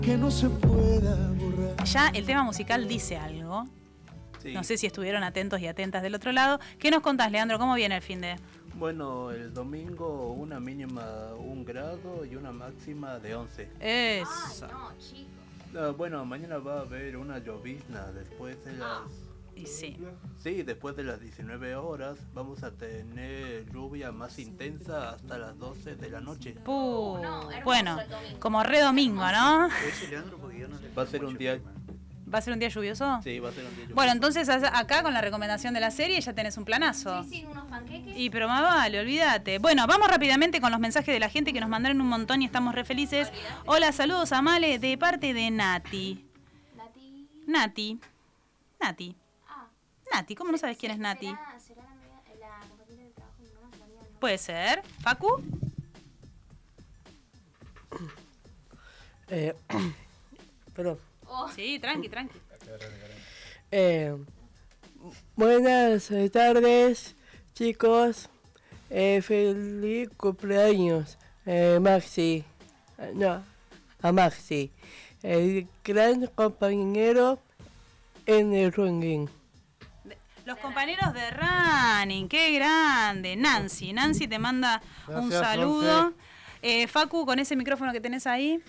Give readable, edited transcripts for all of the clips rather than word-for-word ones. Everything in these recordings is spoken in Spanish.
que no se pueda borrar. Ya el tema musical dice algo. Sí. No sé si estuvieron atentos y atentas del otro lado. ¿Qué nos contás, Leandro? ¿Cómo viene el fin de...? Bueno, el domingo una mínima 1 grado y una máxima de 11. Eso. Ay, no, chicos. Bueno, mañana va a haber una llovizna después de las... Y sí. Sí, después de las 19 horas vamos a tener lluvia más intensa hasta las 12 de la noche. No, hermoso Bueno, el domingo. como re domingo, ¿no? Ese Leandro, porque yo no le Va a ser un día... ¿Va a ser un día lluvioso? Sí, va a ser un día lluvioso. Bueno, entonces acá con la recomendación de la serie ya tenés un planazo. Sí, unos panqueques. Y pero más vale, olvídate. Bueno, vamos rápidamente con los mensajes de la gente que nos mandaron un montón y estamos re felices. Hola, saludos a Male de parte de Nati. Nati. Ah. Nati, ¿cómo no sabes quién es Nati? ¿Será la compañera de trabajo de mi mamá? ¿Sabía, no? Puede ser. ¿Facu? Perdón. Sí, tranqui. Buenas tardes, chicos. Feliz cumpleaños, Maxi. No, a Maxi. El gran compañero en el running. Los compañeros de Running, qué grande. Nancy te manda un Gracias, saludo. Facu, con ese micrófono que tenés ahí.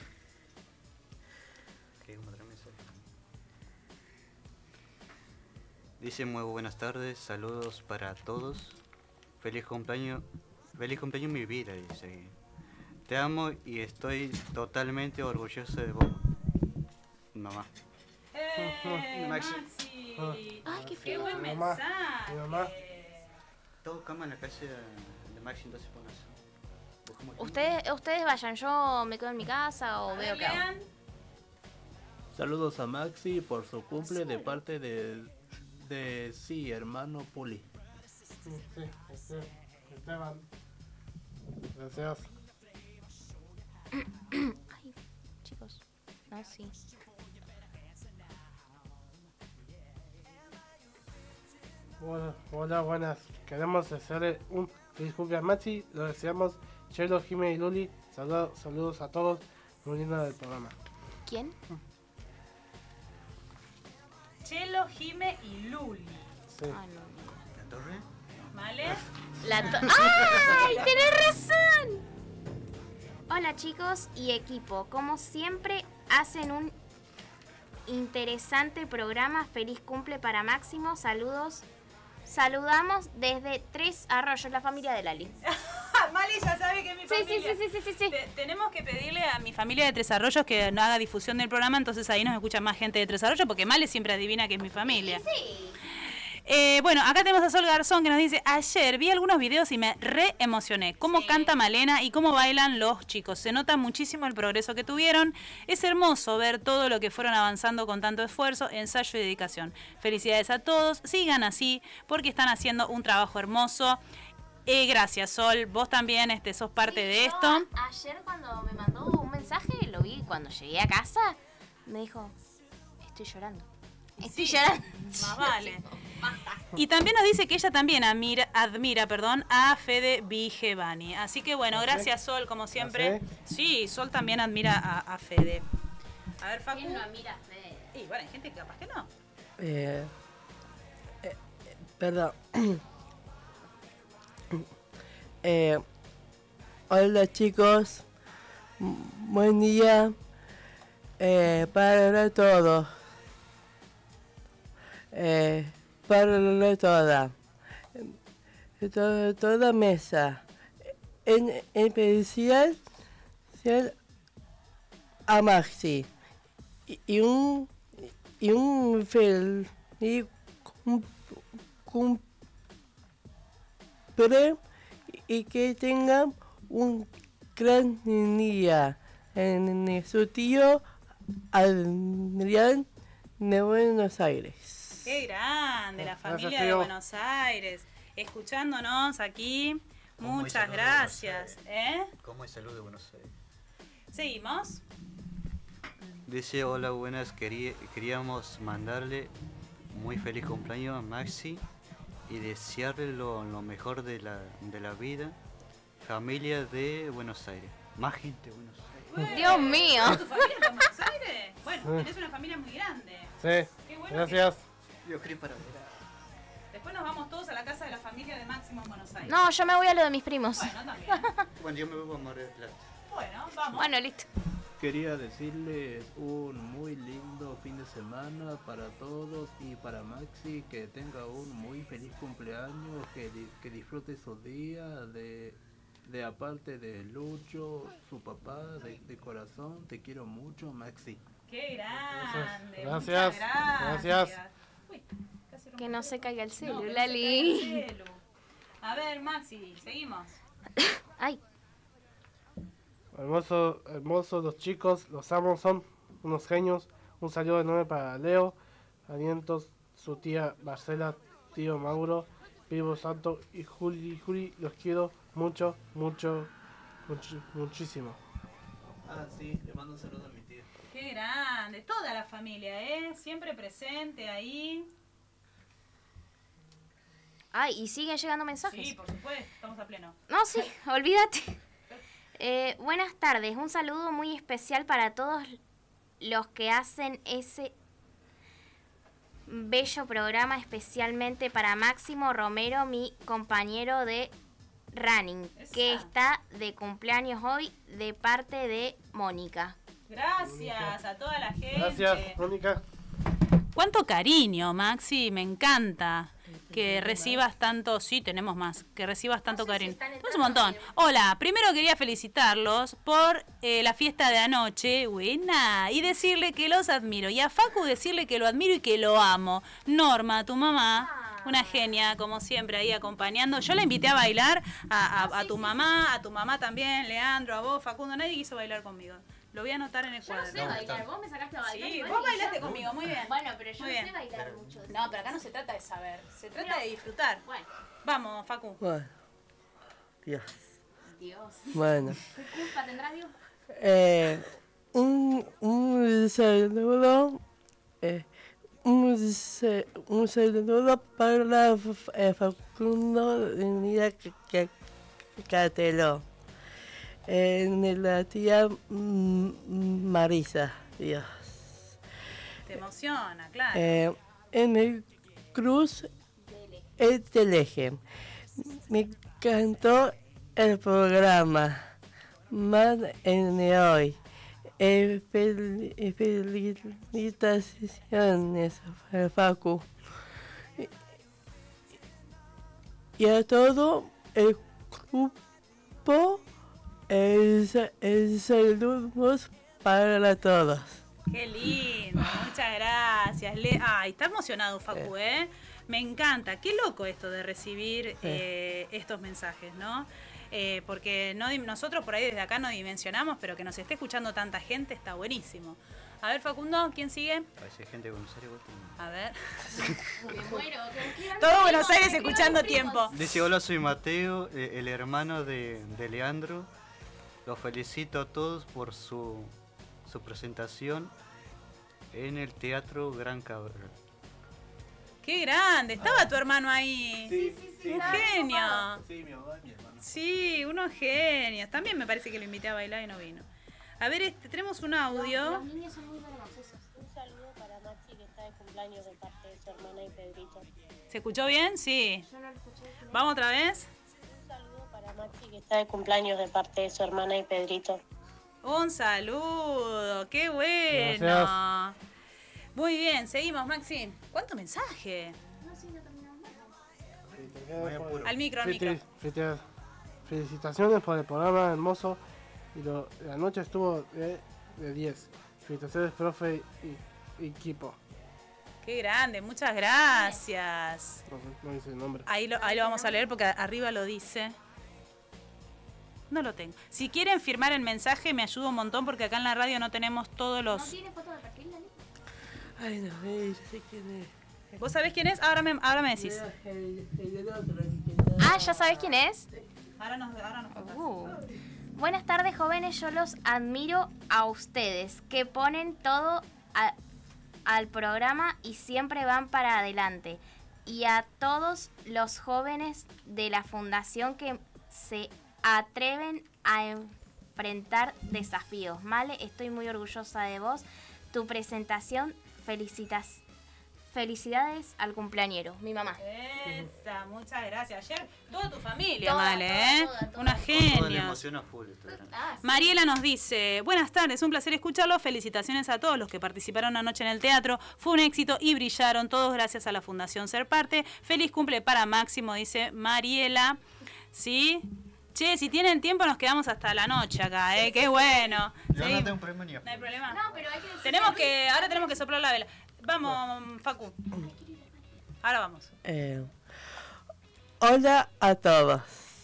Dice muy buenas tardes, saludos para todos. Feliz cumpleaños mi vida, dice. Te amo y estoy totalmente orgulloso de vos, mamá. Maxi. Ay, qué Qué feo. buen Mi mamá, mensaje. mi mamá. Todo cama en la casa de Maxi, entonces pones. Ustedes vayan, yo me quedo en mi casa o veo qué hago. Lean. Saludos a Maxi por su cumple de parte de sí, hermano Puli. Sí, Esteban. Gracias. Ay, chicos. No, sí. Hola, buenas. Queremos hacerle un feliz cumpleaños a Maxi. Lo deseamos Chelo, Jimé y Luli. Saludos a todos. Muy lindo del programa. ¿Quién? Chelo, Jime y Luli. Sí. Ay, no. ¿La torre? ¿Vale? ¡Ay, tenés razón! Hola chicos y equipo, como siempre hacen un interesante programa. Feliz cumple para Máximo, saludos. Saludamos desde Tres Arroyos, la familia de Lali. Mali ya sabe que es mi familia. Sí. Tenemos que pedirle a mi familia de Tres Arroyos que no haga difusión del programa, entonces ahí nos escucha más gente de Tres Arroyos, porque Male siempre adivina que es mi familia. Sí. Bueno, acá tenemos a Sol Garzón que nos dice: ayer vi algunos videos y me re emocioné. Cómo canta Malena y cómo bailan los chicos. Se nota muchísimo el progreso que tuvieron. Es hermoso ver todo lo que fueron avanzando con tanto esfuerzo, ensayo y dedicación. Felicidades a todos. Sigan así porque están haciendo un trabajo hermoso. Gracias, Sol. Vos también sos parte de esto. Ayer cuando me mandó un mensaje, lo vi cuando llegué a casa, me dijo, estoy llorando. Estoy llorando. Más vale. Y también nos dice que ella también admira a Fede Vigevani. Así que bueno, gracias Sol, como siempre. Sí, Sol también admira a Fede. A ver, Facu. ¿Quién lo admira, Fede? Y bueno, hay gente que capaz que no. Perdón. Hola chicos. Buen día. Para todos. Para toda mesa. En especial a Maxi. Y un feliz cumple y que tengan un gran día en su tío Adrián de Buenos Aires. Qué grande, la familia Gracias, de tío. Buenos Aires, escuchándonos aquí. ¿Cómo es Muchas salud de gracias. Buenos Aires? ¿Eh? ¿Cómo es salud de Buenos Aires? ¿Seguimos? Dice, hola, buenas, queríamos mandarle muy feliz cumpleaños a Maxi y desearle lo mejor de la vida. Familia de Buenos Aires. Más gente de Buenos Aires. Dios mío. ¿Tu familia de Buenos Aires? tenés una familia muy grande. Sí, Qué bueno. gracias. Yo creo para ver. Después nos vamos todos a la casa de la familia de Máximo en Buenos Aires. No, yo me voy a lo de mis primos. Bueno, también. Bueno, yo me voy a Mar del Plata. Bueno, vamos. Bueno, listo. Quería decirles un muy lindo fin de semana para todos y para Maxi, que tenga un muy feliz cumpleaños, que disfrute su día, de aparte de Lucho, su papá, de corazón, te quiero mucho, Maxi. Qué grande. Gracias. Muchas Gracias. Uy, casi rompo Que no el se caiga el No, celu, que no se Lali. caiga el celu. A ver, Maxi, seguimos. Ay, Hermosos los chicos, los amo, son unos genios. Un saludo enorme para Leo, Alientos, su tía Marcela, tío Mauro, Vivo Santo y Juli, los quiero muchísimo. Ah, sí, le mando un saludo a mi tía. Qué grande. Toda la familia, ¿eh? Siempre presente ahí. ay, y siguen llegando mensajes. Sí, por supuesto, estamos a pleno. No, sí, olvídate. Buenas tardes, un saludo muy especial para todos los que hacen ese bello programa, especialmente para Máximo Romero, mi compañero de running, que Esa. está de cumpleaños hoy de parte de Mónica. Gracias a toda la gente. Gracias, Mónica. Cuánto cariño, Maxi, me encanta que recibas tanto, sí, tenemos más, que recibas tanto cariño. Es un montón. Hola, primero quería felicitarlos por la fiesta de anoche, buena, y decirle que los admiro. Y a Facu decirle que lo admiro y que lo amo. Norma, tu mamá, una genia, como siempre, ahí acompañando. Yo la invité a bailar a tu mamá también, Leandro, a vos, Facundo, nadie quiso bailar conmigo. Lo voy a anotar en el Yo no cuadro. sé bailar, vos me sacaste a bailar. Sí, igual, vos y bailaste yo- conmigo, muy bien. Bueno, pero yo Muy no bien. sé bailar mucho. No, pero acá no se trata de saber, se trata de disfrutar. Bueno, Vamos, Facu. Bueno, Dios. Dios. Bueno, ¿Qué culpa tendrá Dios? un saludo, un saludo para Facundo de Catelo, de la tía Marisa, Dios. Te emociona, claro. En el Cruz del Eje. Me encantó el programa más en de hoy. Felicitaciones, Facu. Y a todo el grupo, el saludos para todos. Qué lindo, muchas gracias. Ay, está emocionado Facu, ¿eh? Me encanta. Qué loco esto de recibir estos mensajes, ¿no? Porque nosotros por ahí desde acá no dimensionamos, pero que nos esté escuchando tanta gente está buenísimo. A ver, Facundo, ¿quién sigue? Parece gente de Buenos Aires. vos tenés. A ver. Me muero. Todo Buenos Aires escuchando tiempo. Dice, hola, soy Mateo, el hermano de Leandro. Los felicito a todos por su presentación en el Teatro Gran Cabral. Qué grande, estaba tu hermano ahí. Sí, Un genio. Sí, mi mamá y mi hermano. Sí, unos genios. También me parece que lo invité a bailar y no vino. A ver, tenemos un audio. Los niños son muy vergonzosos. Un saludo para Maxi que está de cumpleaños de parte de su hermana y Pedrito. ¿Se escuchó bien? Sí. Yo no lo escuché. ¿Vamos otra vez? Un saludo para Maxi que está de cumpleaños de parte de su hermana y Pedrito. Un saludo. ¡Qué bueno! Gracias. Muy bien, seguimos, Maxi. ¿Cuánto mensaje? Al micro, al micro. Felicitaciones por el programa hermoso. Y la noche estuvo de 10. Felicitaciones, profe y equipo. Qué grande, muchas gracias. No dice el nombre. Ahí lo vamos a leer porque arriba lo dice. No lo tengo. Si quieren firmar el mensaje me ayuda un montón porque acá en la radio no tenemos todos ¿No los... tiene foto de perfil, Lali? Ay, no, yo sé quién es. ¿Vos sabés quién es? Ahora me decís. El otro. Ah, ¿ya sabes quién es? Ahora nos contás. Buenas tardes, jóvenes. Yo los admiro a ustedes, que ponen todo al programa y siempre van para adelante. Y a todos los jóvenes de la fundación que se atreven a enfrentar desafíos. Male, estoy muy orgullosa de vos. tu presentación. Felicidades al cumpleañero, mi mamá. Esa, muchas gracias. Ayer toda tu familia, Toda, Male, toda. Una Todo le genia. emociona full. Mariela nos dice, buenas tardes, un placer escucharlo, felicitaciones a todos los que participaron anoche en el teatro, fue un éxito y brillaron todos gracias a la Fundación Ser Parte, feliz cumple para Máximo, dice Mariela, ¿sí? Che, si tienen tiempo nos quedamos hasta la noche acá, qué bueno. Yo ¿Sí? no tengo problema ni a No hay problema. No, pero hay que decir Ahora tenemos que soplar la vela. Vamos, Facu. Ahora vamos. Hola a todos.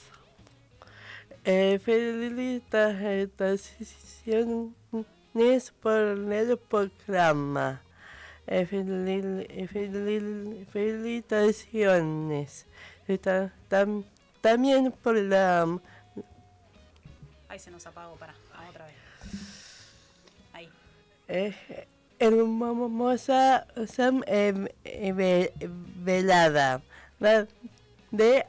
Felicitaciones por el programa. Felicitaciones. También por la Ahí se nos apagó, pará, otra vez. Ahí. hermosa velada de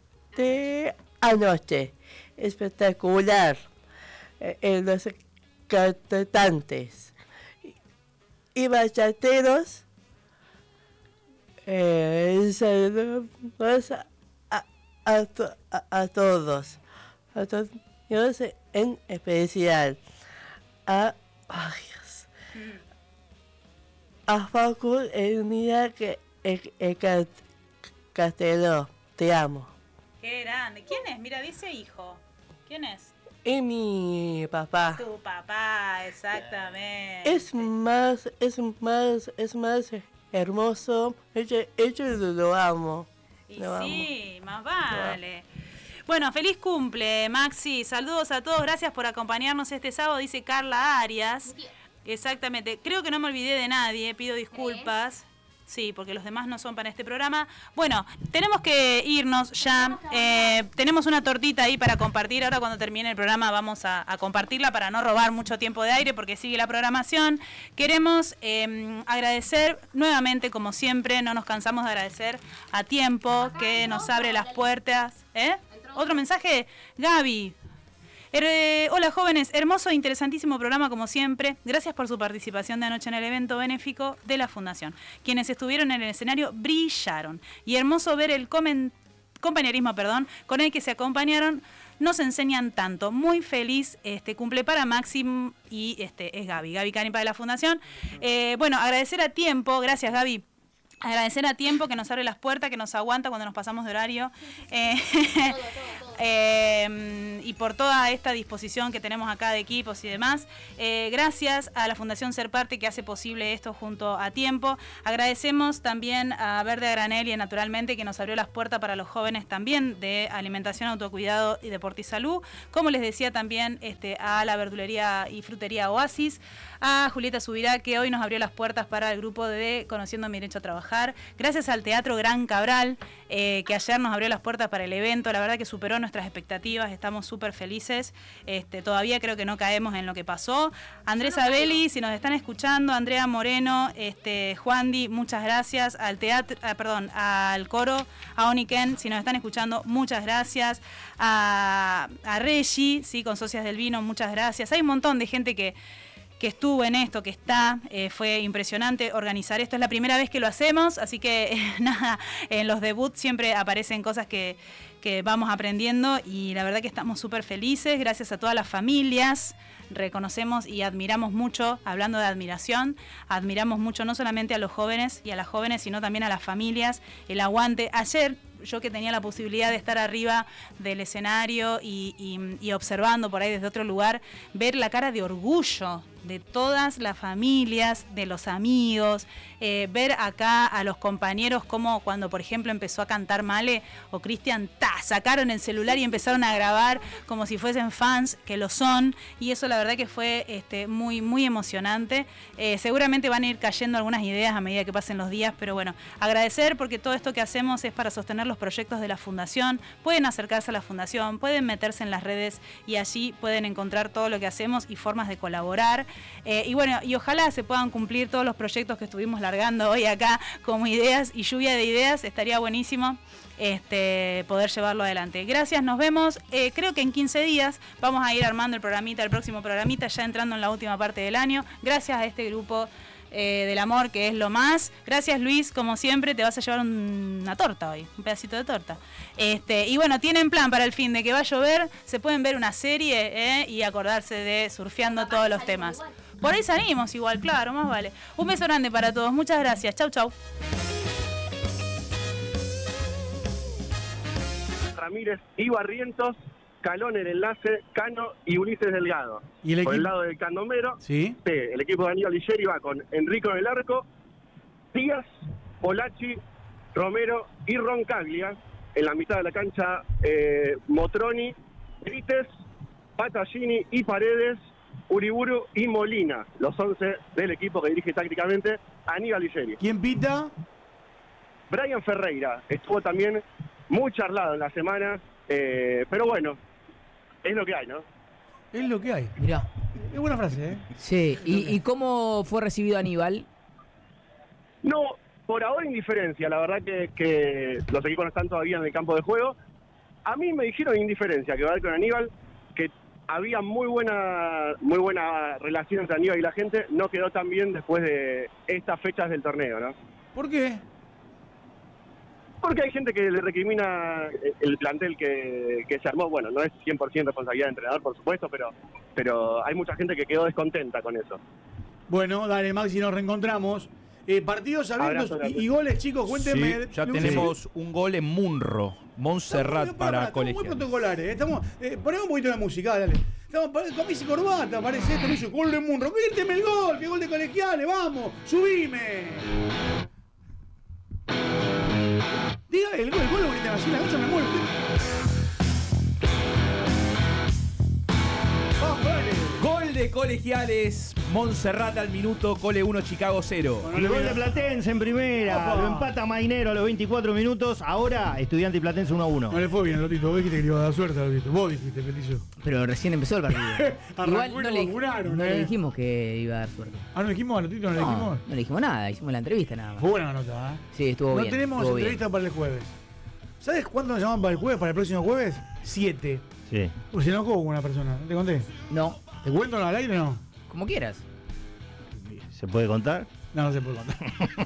anoche. Espectacular. Los cantantes y bachateros. Saludos a todos. A todos en especial. Ay, Dios. A Facu, el día que Castelo, te amo. Qué grande. ¿Quién es? Mira, dice hijo. ¿Quién es? Y mi papá. Tu papá, exactamente. Es más hermoso. Yo lo amo. Y Lo sí, más vale. Bueno, feliz cumple, Maxi. Saludos a todos. Gracias por acompañarnos este sábado, dice Carla Arias. Exactamente. Creo que no me olvidé de nadie. Pido disculpas. Sí, porque los demás no son para este programa. Bueno, tenemos que irnos ya. Tenemos una tortita ahí para compartir. Ahora cuando termine el programa vamos a compartirla para no robar mucho tiempo de aire porque sigue la programación. Queremos agradecer nuevamente, como siempre, no nos cansamos de agradecer a Tiempo, que nos abre las puertas. ¿Otro mensaje? Gaby. Hola jóvenes, hermoso e interesantísimo programa como siempre. Gracias por su participación de anoche en el evento benéfico de la Fundación. Quienes estuvieron en el escenario brillaron. Y hermoso ver el compañerismo con el que se acompañaron. Nos enseñan tanto. Muy feliz cumple para Máximo y es Gaby Canipa de la Fundación. Bueno, agradecer a Tiempo. Gracias, Gaby. Agradecer a Tiempo que nos abre las puertas, que nos aguanta cuando nos pasamos de horario. Y por toda esta disposición que tenemos acá de equipos y demás. Gracias a la Fundación Ser Parte que hace posible esto junto a Tiempo. Agradecemos también a Verde a Granel y a Naturalmente que nos abrió las puertas para los jóvenes también de alimentación, autocuidado y deporte y salud. Como les decía también a la verdulería y frutería Oasis, a Julieta Subirá que hoy nos abrió las puertas para el grupo de Conociendo mi Derecho a Trabajar. Gracias al Teatro Gran Cabral que ayer nos abrió las puertas para el evento. La verdad que superó nuestras expectativas, estamos súper felices. Todavía creo que no caemos en lo que pasó. Andrés Abeli, si nos están escuchando, Andrea Moreno, Juandi, muchas gracias. Al teatro, al coro, a Oniken, si nos están escuchando, muchas gracias. A Reggie, sí, con Socias del Vino, muchas gracias. Hay un montón de gente que estuvo en esto, que está, fue impresionante organizar esto, es la primera vez que lo hacemos, así que nada, en los debuts siempre aparecen cosas que vamos aprendiendo y la verdad que estamos súper felices, gracias a todas las familias, reconocemos y admiramos mucho, hablando de admiración, admiramos mucho no solamente a los jóvenes y a las jóvenes, sino también a las familias, el aguante. Ayer, yo que tenía la posibilidad de estar arriba del escenario y observando por ahí desde otro lugar, ver la cara de orgullo de todas las familias, de los amigos, ver acá a los compañeros como cuando, por ejemplo, empezó a cantar Male o Cristian, sacaron el celular y empezaron a grabar como si fuesen fans, que lo son, y eso la verdad que fue muy, muy emocionante. Seguramente van a ir cayendo algunas ideas a medida que pasen los días, pero bueno, agradecer porque todo esto que hacemos es para sostener los proyectos de la Fundación. Pueden acercarse a la Fundación, pueden meterse en las redes y allí pueden encontrar todo lo que hacemos y formas de colaborar. Y bueno, y ojalá se puedan cumplir todos los proyectos que estuvimos largando hoy acá como ideas y lluvia de ideas. Estaría buenísimo poder llevarlo adelante. Gracias, nos vemos. Creo que en 15 días vamos a ir armando el próximo programita, ya entrando en la última parte del año. Gracias a este grupo del amor, que es lo más. Gracias, Luis, como siempre, te vas a llevar una torta hoy, un pedacito de torta. Y bueno, tienen plan para el fin de que va a llover, se pueden ver una serie y acordarse de surfeando todos los temas. Por ahí salimos igual, claro, más vale. Un beso grande para todos, muchas gracias, chau, chau. Ramírez y Barrientos, Calón el enlace, Cano y Ulises Delgado. ¿Y el Por equipo? el lado del candomero, Sí. el equipo de Aníbal Ligeri va con Enrico en el arco, Díaz, Polacci, Romero y Roncaglia. En la mitad de la cancha, Motroni, Brites, Patagini y Paredes, Uriburu y Molina. Los 11 del equipo que dirige tácticamente Aníbal Ligeri. ¿Quién pita? Brian Ferreira estuvo también muy charlado en la semana, pero bueno, es lo que hay, ¿no? Es lo que hay. Mirá. Es buena frase, ¿eh? Sí, ¿y cómo fue recibido Aníbal? No, por ahora indiferencia. La verdad que los equipos no están todavía en el campo de juego. A mí me dijeron indiferencia, que va a ver con Aníbal, que había muy buena relación entre Aníbal y la gente. No quedó tan bien después de estas fechas del torneo, ¿no? ¿Por qué? Porque hay gente que le recrimina el plantel que se armó. Bueno, no es 100% responsabilidad del entrenador, por supuesto, pero hay mucha gente que quedó descontenta con eso. Bueno, dale, Maxi, nos reencontramos. Partidos abiertos Abrazo, y goles, chicos, cuéntenme. Sí, ya tenemos un gol en Munro, Montserrat para Colegiales. Estamos muy protocolares, ponemos un poquito de música, dale. Estamos camisa y corbata, parece esto, me dice gol de Munro. Cuénteme el gol, que gol de Colegiales, vamos, subime. Diga el gol lo gritan así, la cancha me muero. Vamos, dale. Gol de Colegiales, Montserrat al minuto, Cole 1, Chicago 0. Y el gol de Platense en primera, Opa. lo empata Mainero a los 24 minutos. Ahora, Estudiante y Platense 1-1. No le fue bien, Lotito. Vos dijiste que le iba a dar suerte, Lotito. Vos dijiste, Petizo. Pero recién empezó el partido. Igual Arrancó y no lo le, vacunaron, no le dijimos que iba a dar suerte. Ah, ¿no dijimos a Lotito? ¿No le dijimos? No le dijimos nada, hicimos la entrevista nada más. Fue buena la nota, ¿eh? Sí, estuvo No bien. tenemos estuvo entrevista bien. para el jueves. ¿Sabes cuándo nos llaman para el jueves, para el próximo jueves? 7. Sí. Pues se enojó con una persona, ¿no te conté? No, ¿Te cuento al aire o no? como quieras. ¿Se puede contar? No, no se puede contar.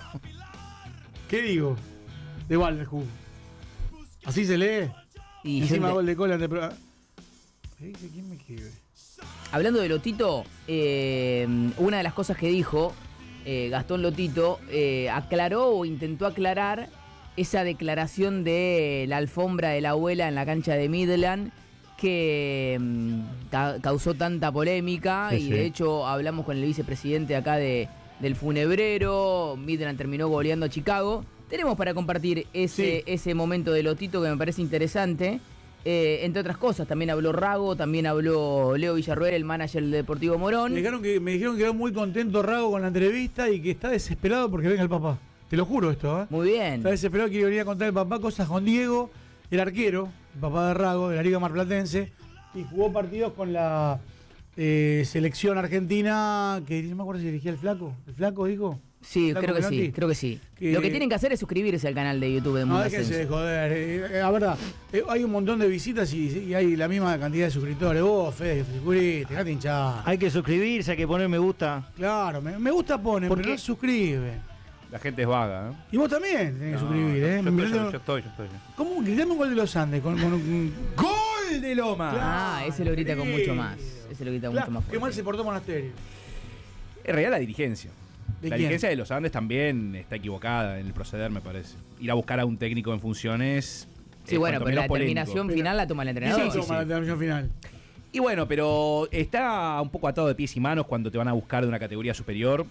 ¿Qué digo? De Valdejú. ¿Así se lee? Y Encima yo gol de cola de programa. ¿Quién me escribe? Hablando de Lotito, una de las cosas que dijo Gastón Lotito, aclaró o intentó aclarar esa declaración de la alfombra de la abuela en la cancha de Midland que causó tanta polémica Sí, y sí. de hecho hablamos con el vicepresidente acá del Funebrero. Midland terminó goleando a Chicago. Tenemos para compartir ese momento de Lotito que me parece interesante. Entre otras cosas, también habló Rago, también habló Leo Villarroel, el manager del Deportivo Morón. Me dijeron que quedó muy contento Rago con la entrevista y que está desesperado porque venga el papá. Te lo juro esto, ¿eh? Muy bien. Está desesperado que venía a contar el papá cosas con Diego, el arquero, el papá de Rago, de la Liga Marplatense, y jugó partidos con la selección argentina, que no me acuerdo si dirigía el Flaco. ¿El Flaco dijo? Sí, ¿Flaco creo que Menotti? sí, creo que sí. Que- Lo que tienen que hacer es suscribirse al canal de YouTube de No, Mundo déjense de Ascenso. joder. La verdad, hay un montón de visitas y hay la misma cantidad de suscriptores. Vos, Fede, suscribite, dejate hinchar. Hay que suscribirse, hay que poner me gusta. Claro, me gusta ponen, pero no suscriben. La gente es vaga, ¿eh? Y vos también tenés que suscribir, ¿eh? Yo estoy. ¿Cómo? Gritame un gol de los Andes. ¡Gol de Loma! Ah, ese lo grita con mucho más. Ese lo grita mucho más Qué fuerte. mal se portó Monasterio. En realidad la dirigencia. ¿De La quién? dirigencia de los Andes también está equivocada en el proceder, me parece. Ir a buscar a un técnico en funciones. Sí, es bueno, cuanto pero la menos polémico. determinación final la toma el entrenador. ¿Quién toma la determinación final? Y bueno, pero está un poco atado de pies y manos cuando te van a buscar de una categoría superior.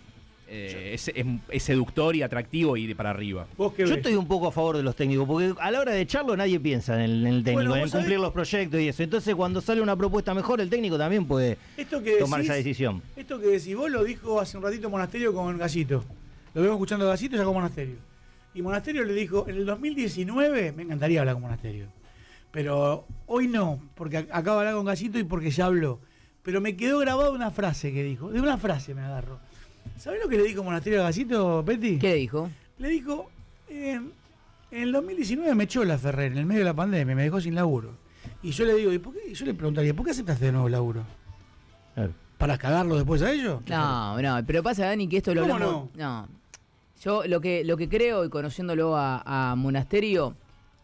Es seductor y atractivo ir para arriba. Yo estoy un poco a favor de los técnicos, porque a la hora de echarlo nadie piensa en el técnico, Bueno, en vos cumplir sabés- los proyectos y eso. Entonces, cuando sale una propuesta mejor, el técnico también puede Esto que tomar decís- esa decisión. Esto que decís vos lo dijo hace un ratito Monasterio con Gallito. Lo vemos escuchando a Gallito y ya con Monasterio. Y Monasterio le dijo, en el 2019, me encantaría hablar con Monasterio. Pero hoy no, porque acaba de hablar con Gallito y porque ya habló. pero me quedó grabada una frase que dijo. De una frase me agarro. ¿Sabés lo que le dijo Monasterio a Gasito, Petty? ¿Qué le dijo? Le dijo, en el 2019 me echó la Ferrer, en el medio de la pandemia, me dejó sin laburo. Y yo le digo, ¿y por qué? Yo le preguntaría, ¿por qué aceptaste de nuevo laburo? Claro. ¿Para cagarlo después a ellos? No, pero pasa, Dani, que esto lo ¿Cómo hablamos. No. Yo lo que creo, y conociéndolo a Monasterio,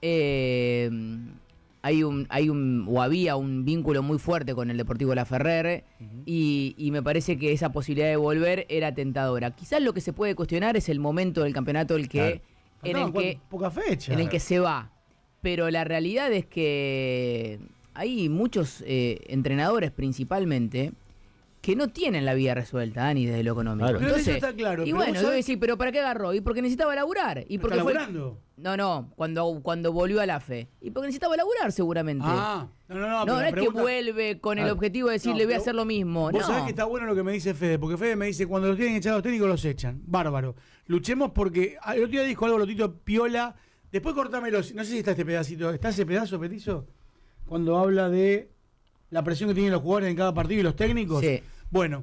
había un vínculo muy fuerte con el Deportivo La Ferrer, y me parece que esa posibilidad de volver era tentadora. Quizás lo que se puede cuestionar es el momento del campeonato poca fecha. En el que se va. Pero la realidad es que hay muchos entrenadores principalmente que no tienen la vida resuelta, Dani, desde lo económico. Claro. Entonces, eso está claro. Y bueno, debe decir, ¿pero para qué agarró? Y porque necesitaba laburar. Y porque ¿Está laburando? No, cuando volvió a la fe. Y porque necesitaba laburar, seguramente. No es que vuelve con el objetivo de decir, le voy a hacer lo mismo. Vos sabés que está bueno lo que me dice Fede, porque Fede me dice, cuando los tienen echados técnicos, los echan. Bárbaro. Luchemos porque el otro día dijo algo Lotito Piola. Después cortámelo. No sé si está este pedacito. ¿Está ese pedazo, Petizo? Cuando habla de la presión que tienen los jugadores en cada partido y los técnicos. Sí. Bueno,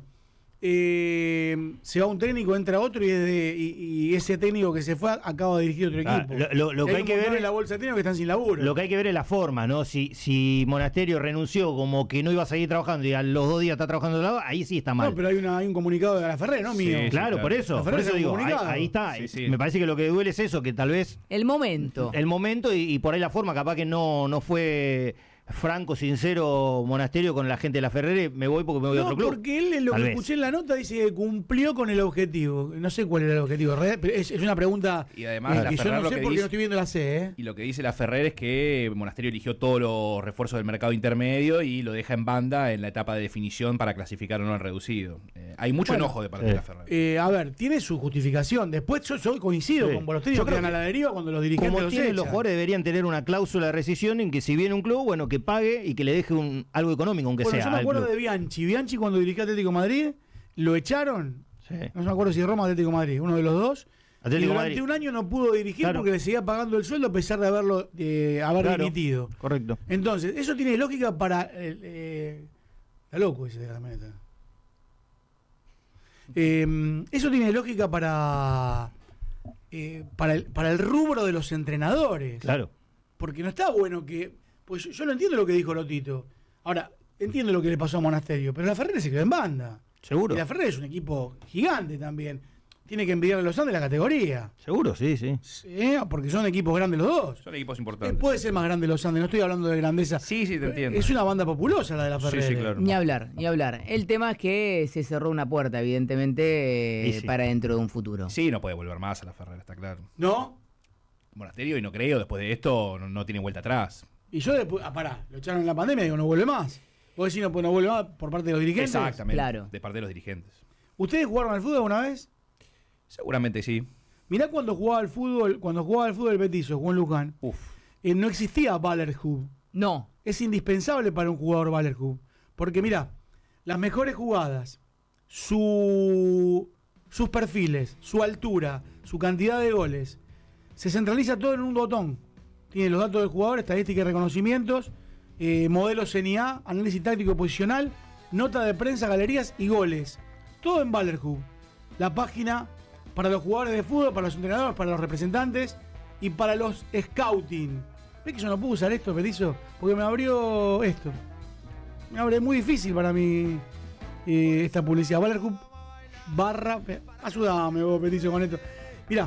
se va un técnico, entra otro y ese técnico que se fue acaba de dirigir otro equipo. Lo que hay que ver en la bolsa de técnicos que están sin laburo. Lo que hay que ver es la forma, ¿no? Si Monasterio renunció como que no iba a seguir trabajando y a los 2 días está trabajando de lado, ahí sí está mal. No, pero hay un comunicado de la Ferrer, ¿no? Mío. Sí, claro, por eso digo, ahí está. Sí. Me parece que lo que duele es eso, que tal vez el momento y por ahí la forma, capaz que no fue franco, sincero Monasterio con la gente de la Ferrer, me voy porque me voy a otro club. No, porque él, lo que escuché en la nota, dice que cumplió con el objetivo. No sé cuál era el objetivo. Es una pregunta y además, que yo no sé porque no estoy viendo la C. Y lo que dice la Ferrer es que Monasterio eligió todos los refuerzos del mercado intermedio y lo deja en banda en la etapa de definición para clasificar o no al reducido. Hay mucho enojo de parte de la Ferrer. A ver, tiene su justificación. Después yo coincido con Monasterio, que quedan a la deriva cuando los dirigentes como los tienen echan. Los jugadores deberían tener una cláusula de rescisión en que si viene un club, bueno, que pague y que le deje algo económico, aunque sea. Yo me acuerdo de Bianchi. Bianchi cuando dirigió Atlético Madrid, lo echaron. Sí. No me acuerdo si Roma o Atlético Madrid, uno de los dos. Atlético y durante un año no pudo dirigir porque le seguía pagando el sueldo a pesar de haber dimitido. Correcto. Entonces, eso tiene lógica para... está loco ese de la meta. Eso tiene lógica para el rubro de los entrenadores. Claro. Porque no está bueno que... Pues yo no entiendo lo que dijo Lotito. Ahora, entiendo lo que le pasó a Monasterio, pero la Ferrer se quedó en banda. Seguro. Y la Ferrer es un equipo gigante también. Tiene que envidiar a los Andes la categoría. Seguro, sí. Porque son equipos grandes los dos. Son equipos importantes. Puede ser más grande los Andes, no estoy hablando de grandeza. Sí, te entiendo. Es una banda populosa la de la Ferrer. Sí, claro. Ni hablar. El tema es que se cerró una puerta, evidentemente, para dentro de un futuro. Sí, no puede volver más a la Ferrer, está claro. ¿No? Monasterio, y no creo, después de esto no tiene vuelta atrás. Y yo después, lo echaron en la pandemia y digo, no vuelve más. Vos decís, no vuelve más por parte de los dirigentes. Exactamente, claro. De parte de los dirigentes. ¿Ustedes jugaron al fútbol alguna vez? Seguramente sí. Mirá cuando jugaba al fútbol el Petizo, Juan Luján. No existía Ballerhub. No. Es indispensable para un jugador Ballerhub. Porque mirá, las mejores jugadas, sus perfiles, su altura, su cantidad de goles, se centraliza todo en un botón. Tiene los datos del jugador, estadísticas y reconocimientos, modelos NIA, análisis táctico y posicional, nota de prensa, galerías y goles. Todo en Ballerhub. La página para los jugadores de fútbol, para los entrenadores, para los representantes y para los scouting. ¿Ves que yo no puedo usar esto, Petizo? Porque me abrió esto. Me abre muy difícil para mí esta publicidad. Ballerhub ayúdame vos, Petizo, con esto. Mirá,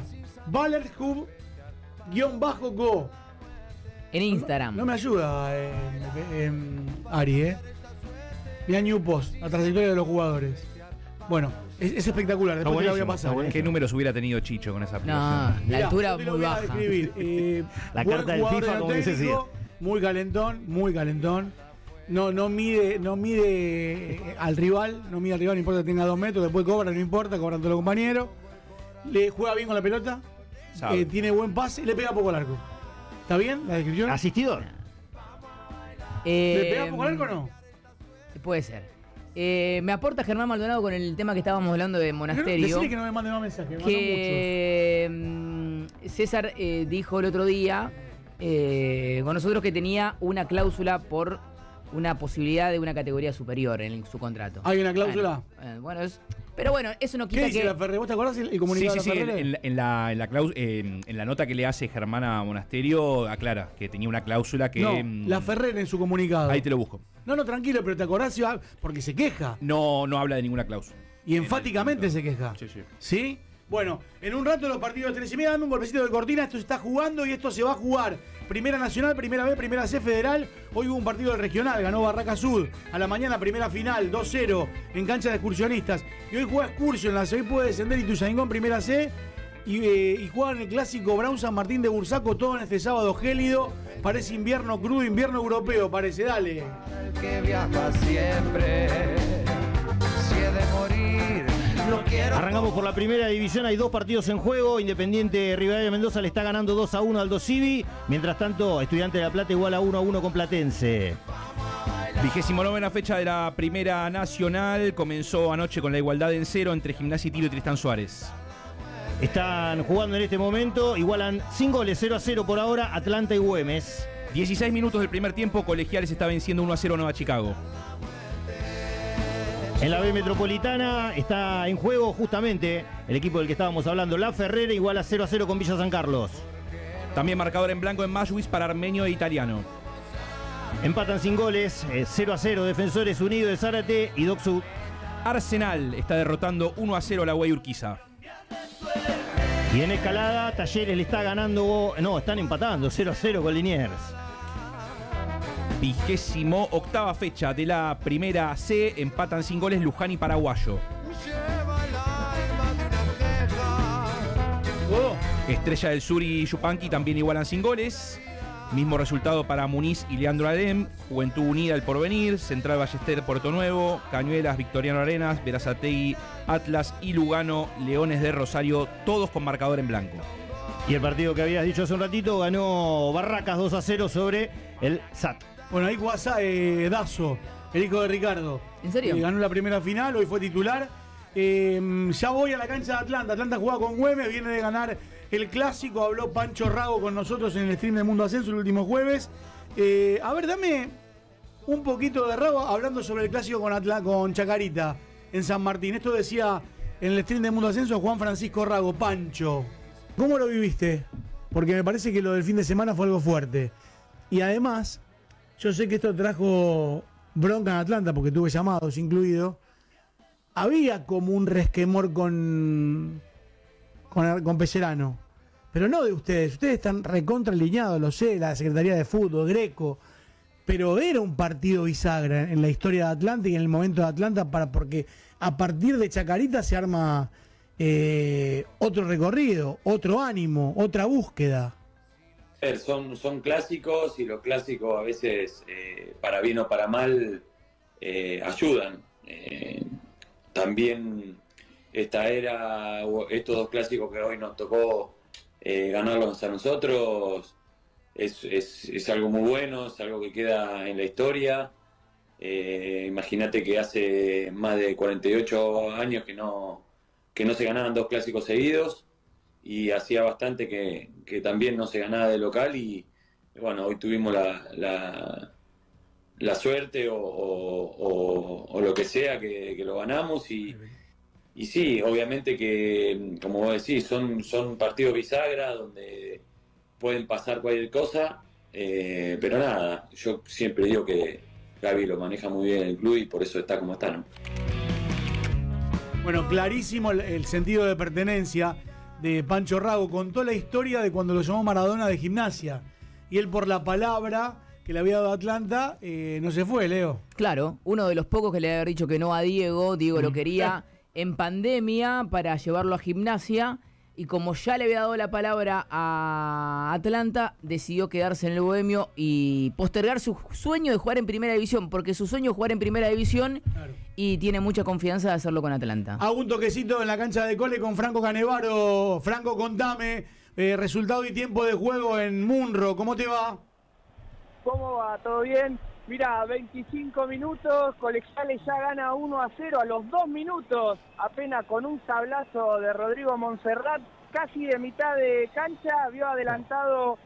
Ballerhub_go. En Instagram. No me ayuda Ari, Mira New Post, la trayectoria de los jugadores. Bueno, es espectacular. Después te la voy a pasar. ¿Qué números hubiera tenido Chicho con esa aplicación? No, la altura muy baja. La carta del FIFA, como dice decía. Muy calentón. No mide al rival, no importa que tenga 2 metros, después cobra, no importa, cobran todos los compañeros. Le juega bien con la pelota, tiene buen pase y le pega poco al arco. ¿Está bien la descripción? ¿Asistidor? ¿Le pega poco al arco o no? Puede ser. Me aporta Germán Maldonado con el tema que estábamos hablando de Monasterio. Decirle que no me mande más mensajes, César dijo el otro día con nosotros que tenía una cláusula por una posibilidad de una categoría superior en su contrato. ¿Hay una cláusula? Bueno, pero bueno, eso no quita ¿Qué dice la Ferrer? ¿Vos te acordás el comunicado Sí, de la Ferrer? en la nota que le hace Germana Monasterio aclara que tenía una cláusula que... No, la Ferrer en su comunicado. Ahí te lo busco. No, tranquilo, pero ¿te acordás? Porque se queja. No habla de ninguna cláusula. Y enfáticamente se queja. Sí, sí. ¿Sí? Bueno, en un rato los partidos de 3:30, dame un golpecito de cortina, esto se está jugando y esto se va a jugar. Primera Nacional, Primera B, Primera C Federal. Hoy hubo un partido del regional, ganó Barraca Sud. A la mañana, primera final, 2-0 en cancha de excursionistas. Y hoy juega Excursio en la C, puede descender Ituzaingó, Primera C. Y juegan el clásico Brown San Martín de Bursaco, todo en este sábado gélido. Parece invierno crudo, invierno europeo, parece, dale. El que viaja siempre, si he de morir, no quiero. Arrancamos por la primera división, hay 2 partidos en juego. Independiente Rivadavia de Mendoza le está ganando 2-1 al Dosivi. Mientras tanto, Estudiante de La Plata igual a 1-1 con Platense. 29ª fecha de la Primera Nacional. Comenzó anoche con la igualdad en 0 entre Gimnasia y Tiro y Tristán Suárez. Están jugando en este momento, igualan 5 goles, 0-0 por ahora, Atlanta y Güemes. 16 minutos del primer tiempo, Colegiales está venciendo 1-0 Nueva Chicago. En la B Metropolitana está en juego justamente el equipo del que estábamos hablando, La Ferrera, igual a 0-0 con Villa San Carlos. También marcador en blanco en Mashwis para Armenio e Italiano. Empatan sin goles, 0-0 Defensores Unidos de Zárate y Doc Sud. Arsenal está derrotando 1-0 a la Guay Urquiza. Y en escalada, Talleres le está ganando, no, están empatando 0-0 con Liniers. 28ª fecha de la Primera C, empatan sin goles Luján y Paraguayo. Estrella del Sur y Yupanqui también igualan sin goles. Mismo resultado para Muniz y Leandro Alem. Juventud Unida, El Porvenir. Central Ballester, Puerto Nuevo. Cañuelas, Victoriano Arenas. Berazategui, Atlas y Lugano, Leones de Rosario. Todos con marcador en blanco. Y el partido que habías dicho hace un ratito, ganó Barracas 2-0 sobre el SAT. Bueno, ahí Guasá, Dazo, el hijo de Ricardo. ¿En serio? Ganó la primera final, hoy fue titular. Ya voy a la cancha de Atlanta. Atlanta juega con Güemes, viene de ganar el clásico. Habló Pancho Rago con nosotros en el stream de Mundo Ascenso el último jueves. A ver, dame un poquito de Rago hablando sobre el clásico con Chacarita en San Martín. Esto decía en el stream de Mundo Ascenso Juan Francisco Rago. Pancho, ¿cómo lo viviste? Porque me parece que lo del fin de semana fue algo fuerte. Y además, yo sé que esto trajo bronca en Atlanta porque tuve llamados incluido. Había como un resquemor con Pellerano, pero no de ustedes. Ustedes están recontra alineados, lo sé, la Secretaría de Fútbol, Greco, pero era un partido bisagra en la historia de Atlanta y en el momento de Atlanta, porque a partir de Chacarita se arma otro recorrido, otro ánimo, otra búsqueda. Son clásicos y los clásicos a veces, para bien o para mal, ayudan. También esta era, estos 2 clásicos que hoy nos tocó ganarlos a nosotros, es algo muy bueno, es algo que queda en la historia. Imagínate que hace más de 48 años que no se ganaban 2 clásicos seguidos, y hacía bastante que también no se ganaba de local, y bueno, hoy tuvimos la suerte o lo que sea que lo ganamos, y sí, obviamente que, como vos decís, son partidos bisagra donde pueden pasar cualquier cosa, pero nada, yo siempre digo que Gaby lo maneja muy bien el club y por eso está como está, ¿no? Bueno, clarísimo el sentido de pertenencia de Pancho Rago. Contó la historia de cuando lo llamó Maradona de Gimnasia, y él, por la palabra que le había dado Atlanta, no se fue, Leo. Claro, uno de los pocos que le había dicho que no a Diego lo quería en pandemia para llevarlo a Gimnasia, y como ya le había dado la palabra a Atlanta, decidió quedarse en el Bohemio y postergar su sueño de jugar en Primera División, porque su sueño es jugar en Primera División, claro, y tiene mucha confianza de hacerlo con Atlanta. Hago un toquecito en la cancha de Cole con Franco Canevaro. Franco, contame, resultado y tiempo de juego en Munro, ¿cómo te va? ¿Cómo va? ¿Todo bien? Mira, 25 minutos, Colegiales ya gana 1-0 a los 2 minutos, apenas con un sablazo de Rodrigo Monserrat, casi de mitad de cancha, vio adelantado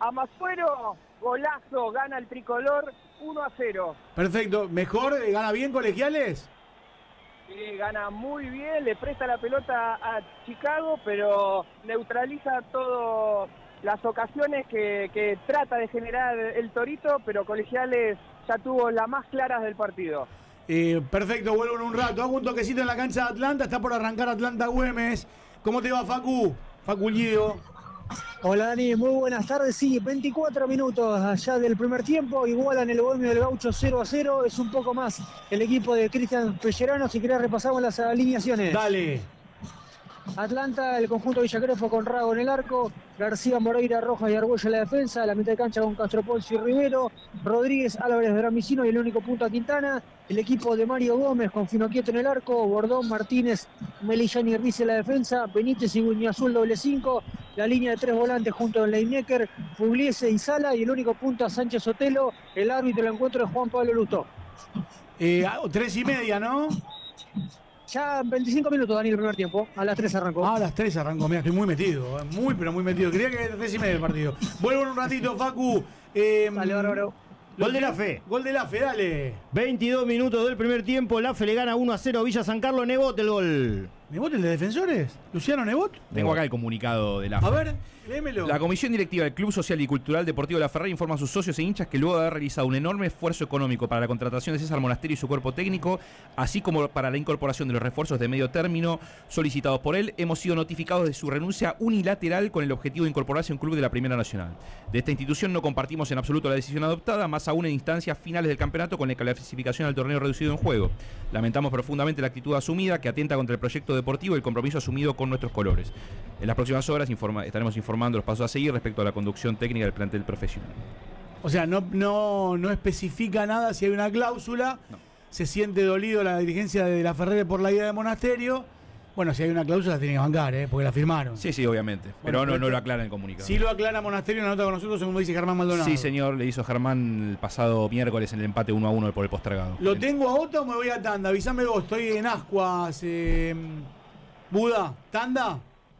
Amasfuero, golazo, gana el tricolor 1-0. Perfecto. ¿Mejor? ¿Gana bien Colegiales? Gana muy bien, le presta la pelota a Chicago, pero neutraliza todas las ocasiones que trata de generar el Torito, pero Colegiales ya tuvo las más claras del partido. Perfecto, vuelvo en un rato. Hago un toquecito en la cancha de Atlanta, está por arrancar Atlanta Güemes. ¿Cómo te va, Facu? Facu Llido. Hola Dani, muy buenas tardes. Sí, 24 minutos allá del primer tiempo, igualan el Bohemio del Gaucho 0-0, es un poco más el equipo de Cristian Pellerano. Si querés repasamos las alineaciones. Dale. Atlanta, el conjunto Villacrespo con Rago en el arco, García, Moreira, Rojas y Argüello en la defensa, la mitad de cancha con Castroponcio y Rivero, Rodríguez, Álvarez, Dramicino y el único punto a Quintana, el equipo de Mario Gómez con Finoquieto en el arco, Bordón, Martínez, Melillani y Rice en la defensa, Benítez y Buñazul doble 5, la línea de 3 volantes junto a Leinecker, Pugliese y Sala y el único punto a Sánchez Sotelo, el árbitro del encuentro es Juan Pablo Lustó. 3:30, ¿no? Ya 25 minutos, Dani, el primer tiempo. A las 3 arrancó. A las 3 arrancó. Mira, estoy muy metido. Pero muy metido. Creía que era 3:30 el partido. Vuelvo en un ratito, Facu. Dale, bárbaro. Gol de la Fe. Gol de la Fe, dale. 22 minutos del primer tiempo. La Fe le gana 1-0 a Villa San Carlos. Nebot el gol. ¿Nebot, el de Defensores? ¿Luciano Nebot? Tengo acá el comunicado de la Fe. A ver, léemelo. La Comisión Directiva del Club Social y Cultural Deportivo La Ferrari informa a sus socios e hinchas que luego de haber realizado un enorme esfuerzo económico para la contratación de César Monasterio y su cuerpo técnico, así como para la incorporación de los refuerzos de medio término solicitados por él, hemos sido notificados de su renuncia unilateral con el objetivo de incorporarse a un club de la Primera Nacional. De esta institución no compartimos en absoluto la decisión adoptada, más aún en instancias finales del campeonato con la clasificación al torneo reducido en juego. Lamentamos profundamente la actitud asumida que atenta contra el proyecto deportivo y el compromiso asumido con nuestros colores. En las próximas horas estaremos informando los pasos a seguir respecto a la conducción técnica del plantel profesional. O sea, no especifica nada si hay una cláusula. No. Se siente dolido la dirigencia de la Ferrari por la ida de Monasterio. Bueno, si hay una cláusula la tienen que bancar, porque la firmaron. Sí, obviamente. Pero no lo aclara en el comunicado. Sí lo aclara Monasterio en la nota con nosotros, según dice Germán Maldonado. Sí, señor, le hizo Germán el pasado miércoles en el empate 1-1 por el postergado. ¿Lo tengo a Ota o me voy a tanda? Avísame vos, estoy en Ascuas. Buda, ¿tanda?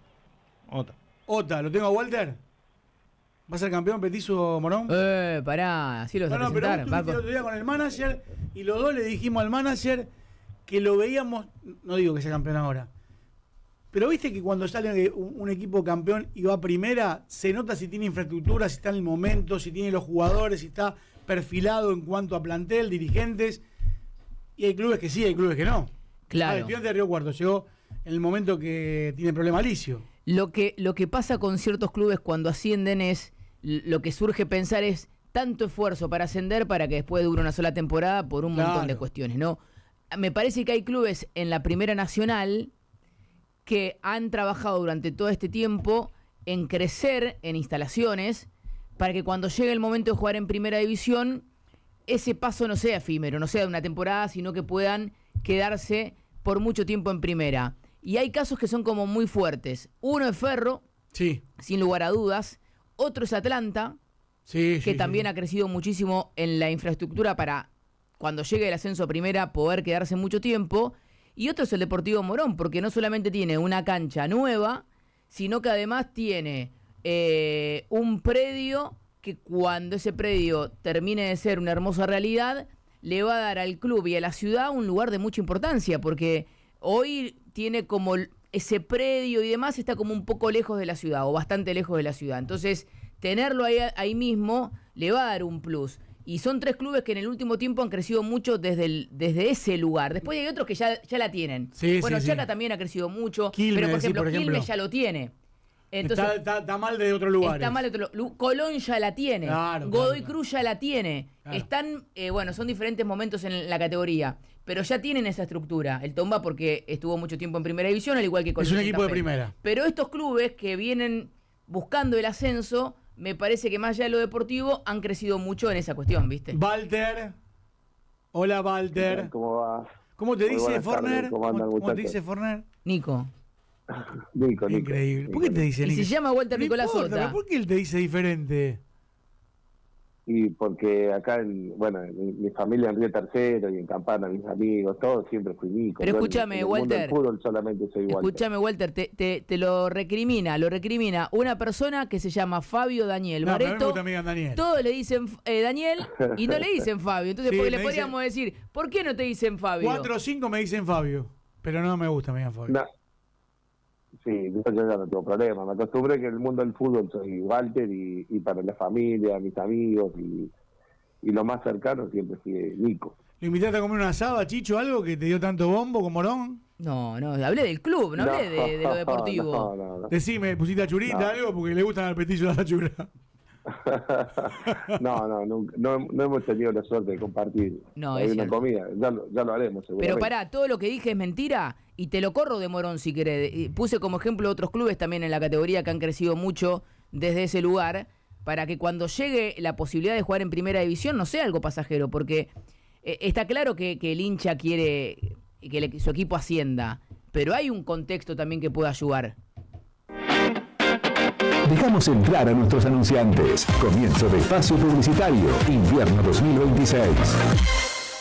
Ota, ¿lo tengo a Walter? ¿Va a ser campeón Petizo Morón? Pará, así lo vas a presentar. Pero vos estuviste el otro día con el manager y los dos le dijimos al manager que lo veíamos, no digo que sea campeón ahora, pero viste que cuando sale un equipo campeón y va a primera, se nota si tiene infraestructura, si está en el momento, si tiene los jugadores, si está perfilado en cuanto a plantel, dirigentes, y hay clubes que sí, hay clubes que no. Claro. El Estudiante de Río Cuarto llegó en el momento que tiene problema Alicio. Lo que pasa con ciertos clubes cuando ascienden es, lo que surge pensar es tanto esfuerzo para ascender para que después dure una sola temporada por un montón de cuestiones, ¿no? Me parece que hay clubes en la Primera Nacional que han trabajado durante todo este tiempo en crecer en instalaciones para que cuando llegue el momento de jugar en Primera División, ese paso no sea efímero, no sea de una temporada, sino que puedan quedarse por mucho tiempo en Primera. Y hay casos que son como muy fuertes. Uno es Ferro, sin lugar a dudas. Otro es Atlanta, que también ha crecido muchísimo en la infraestructura para cuando llegue el ascenso a Primera poder quedarse mucho tiempo. Y otro es el Deportivo Morón, porque no solamente tiene una cancha nueva, sino que además tiene un predio que cuando ese predio termine de ser una hermosa realidad, le va a dar al club y a la ciudad un lugar de mucha importancia, porque hoy tiene como ese predio y demás está como un poco lejos de la ciudad, o bastante lejos de la ciudad. Entonces, tenerlo ahí mismo le va a dar un plus. Y son 3 clubes que en el último tiempo han crecido mucho desde ese lugar. Después hay otros que ya la tienen. Chaca también ha crecido mucho, Quilmes, pero por ejemplo, Quilmes ya lo tiene. Entonces, está mal de otro lugar. Está mal de otro lugar. Colón ya la tiene. Godoy Cruz ya la tiene. Están, son diferentes momentos en la categoría, pero ya tienen esa estructura. El Tomba porque estuvo mucho tiempo en Primera División, al igual que Colón. Es un equipo de primera. Pero estos clubes que vienen buscando el ascenso, me parece que más allá de lo deportivo, han crecido mucho en esa cuestión, ¿viste? Walter. Hola, Walter. ¿Cómo va? ¿Cómo te dice Forner? ¿Cómo te dice Forner? Nico. Nico. Increíble. ¿Por qué te dice Nico? Y Nico? se llama Walter Nicolás Ota. ¿Por qué él te dice diferente? y porque acá, mi familia en Río Tercero y en Campana, mis amigos, todos siempre fui Nico. Pero escúchame, en el mundo del Walter. fútbol solamente soy Walter. Escúchame, Walter, te lo recrimina una persona que se llama Fabio Daniel No, pero a mí me Moreto. gusta amiga Daniel. Todos le dicen Daniel y no le dicen Fabio. Entonces, Sí, porque me le podríamos decir, ¿por qué no te dicen Fabio? 4 o 5 me dicen Fabio, pero no me gusta, me digan Fabio. No. Sí, yo ya no tengo problema. Me acostumbré que en el mundo del fútbol soy Walter y para la familia, mis amigos y lo más cercano siempre fui Nico. ¿Le invitaste a comer una asada, Chicho, algo que te dio tanto bombo con Morón? No, hablé del club, no hablé de lo deportivo. No. Decime, ¿pusiste a Churita algo? Porque le gustan al petillo de la chura. No hemos tenido la suerte de compartir una comida. Ya lo haremos, seguramente. Pero pará, todo lo que dije es mentira y te lo corro de Morón si querés. Y puse como ejemplo otros clubes también en la categoría que han crecido mucho desde ese lugar para que cuando llegue la posibilidad de jugar en primera división no sea algo pasajero, porque está claro que el hincha quiere que su equipo ascienda, pero hay un contexto también que pueda ayudar. Dejamos entrar a nuestros anunciantes. Comienzo de espacio publicitario, invierno 2026.